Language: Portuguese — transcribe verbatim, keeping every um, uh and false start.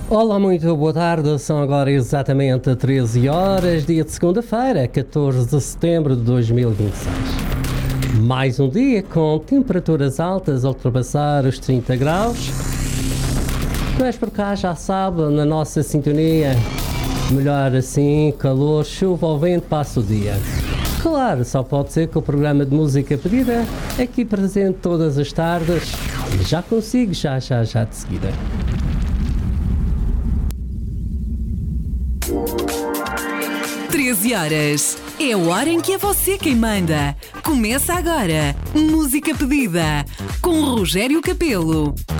Olá, muito boa tarde. São agora exatamente treze horas, dia de segunda-feira, catorze de setembro de dois mil e vinte e seis. Mais um dia com temperaturas altas a ultrapassar os trinta graus. Mas por cá já sabe, na nossa sintonia, melhor assim, calor, chuva ou vento, passa o dia. Claro, só pode ser que o programa de música pedida, aqui presente todas as tardes, já consigo, já, já, já de seguida. treze horas. É a hora em que é você quem manda. Começa agora. Música Pedida. Com Rogério Capelo.